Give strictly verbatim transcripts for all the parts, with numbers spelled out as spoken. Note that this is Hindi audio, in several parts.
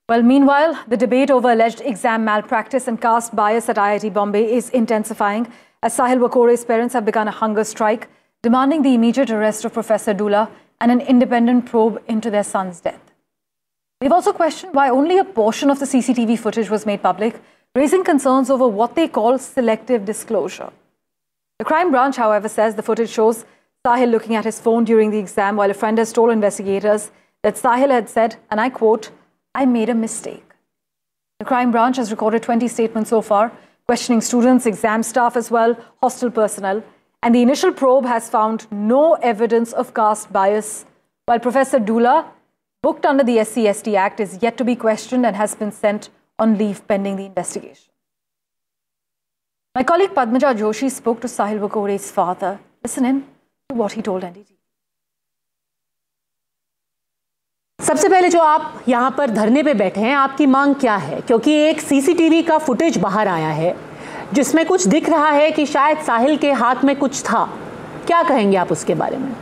Well, meanwhile, the debate over alleged exam malpractice and caste bias at I I T Bombay is intensifying as Sahil Wakore's parents have begun a hunger strike, demanding the immediate arrest of Professor Dula and an independent probe into their son's death. They've also questioned why only a portion of the C C T V footage was made public, raising concerns over what they call selective disclosure. The crime branch, however, says the footage shows Sahil looking at his phone during the exam, while a friend has told investigators that Sahil had said, and I quote, "I made a mistake." The crime branch has recorded twenty statements so far, questioning students, exam staff as well, hostel personnel, and the initial probe has found no evidence of caste bias, while Professor Dula, booked under the S C S T Act, is yet to be questioned and has been sent on leave pending the investigation. My colleague Padmaja Joshi spoke to Sahil Wakore's father. Listen in to what he told N D T V. सबसे पहले जो आप यहाँ पर धरने पे बैठे हैं, आपकी मांग क्या है? क्योंकि एक सीसीटीवी का फुटेज बाहर आया है जिसमें कुछ दिख रहा है कि शायद साहिल के हाथ में कुछ था। क्या कहेंगे आप उसके बारे में?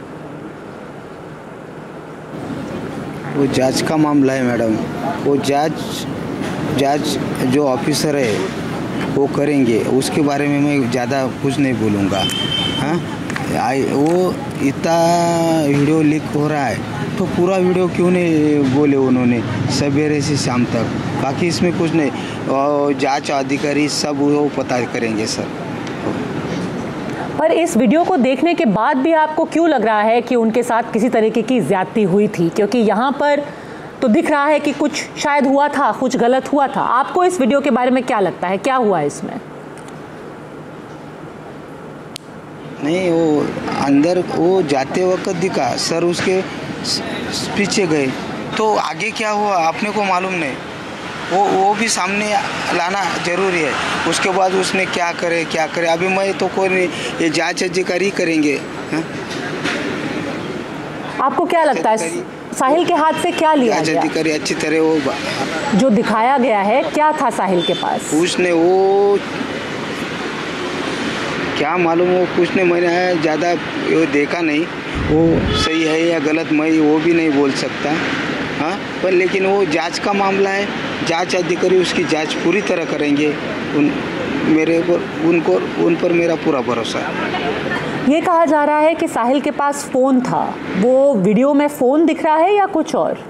वो जांच का मामला है मैडम। वो जांच जांच जो ऑफिसर है वो करेंगे, उसके बारे में मैं ज़्यादा कुछ नहीं बोलूँगा। हाँ, आई वो इतना वीडियो लीक हो रहा है तो पूरा वीडियो क्यों नहीं बोले उन्होंने सवेरे से शाम तक? बाकी इसमें कुछ नहीं, और जांच अधिकारी सब वो पता करेंगे सर। पर इस वीडियो को देखने के बाद भी आपको क्यों लग रहा है कि उनके साथ किसी तरीके की ज्यादती हुई थी? क्योंकि यहाँ पर तो दिख रहा है कि कुछ शायद हुआ था, कुछ गलत हुआ था। आपको इस वीडियो के बारे में क्या लगता है, क्या हुआ इसमें? नहीं, वो अंदर वो जाते वक्त दिखा सर, उसके पीछे गए तो आगे क्या हुआ आपने को मालूम नहीं। वो वो भी सामने लाना जरूरी है। उसके बाद उसने क्या करे क्या करे अभी मैं तो कोई नहीं, ये जांच अधिकारी करेंगे। हा? आपको क्या लगता है साहिल के हाथ से क्या लिया गया? जांच अधिकारी अच्छी तरह वो जो दिखाया गया है, क्या था साहिल के पास? उसने वो क्या मालूम, वो कुछ नहीं, मैंने ज़्यादा वो देखा नहीं, वो सही है या गलत मैं वो भी नहीं बोल सकता। हाँ, पर लेकिन वो जांच का मामला है, जांच अधिकारी उसकी जांच पूरी तरह करेंगे। उन मेरे पर उनको उन पर मेरा पूरा भरोसा है। ये कहा जा रहा है कि साहिल के पास फ़ोन था, वो वीडियो में फ़ोन दिख रहा है या कुछ और?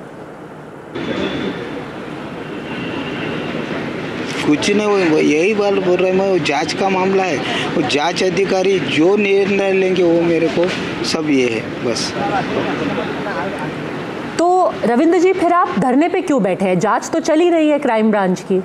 कुछ नहीं, वो यही बात बोल रहे हैं मैं, वो जांच का मामला है। वो जांच अधिकारी जो निर्णय लेंगे वो मेरे को सब ये है बस। तो रविंद्र जी, फिर आप धरने पे क्यों बैठे हैं? जांच तो चल ही रही है क्राइम ब्रांच की।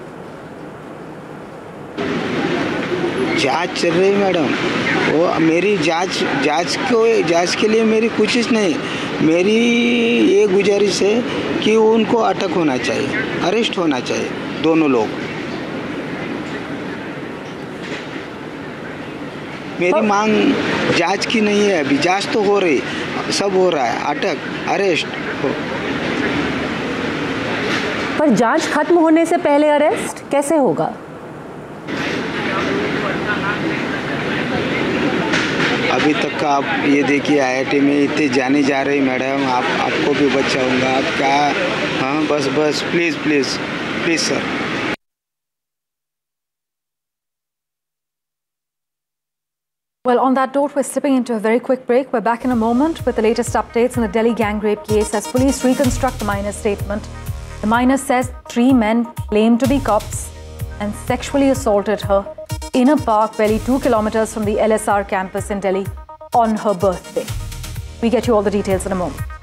जांच चल रही है मैडम, वो मेरी जांच जांच को जांच के लिए मेरी कोशिश नहीं, मेरी ये गुजारिश है कि उनको अटक होना चाहिए, अरेस्ट होना चाहिए दोनों लोग। मेरी मांग जांच की नहीं है, अभी जांच तो हो रही, सब हो रहा है, अटक अरेस्ट हो। पर जांच खत्म होने से पहले अरेस्ट कैसे होगा? अभी तक का आप ये देखिए, आई आई टी में इतने जाने जा रहे मैडम, आप आपको भी बचाऊंगा। आप क्या, हाँ बस बस please please please sir. Well, on that note, we're slipping into a very quick break. We're back in a moment with the latest updates in the Delhi gang rape case as police reconstruct the minor's statement. The minor says three men claimed to be cops and sexually assaulted her in a park barely two kilometers from the L S R campus in Delhi on her birthday. We get you all the details in a moment.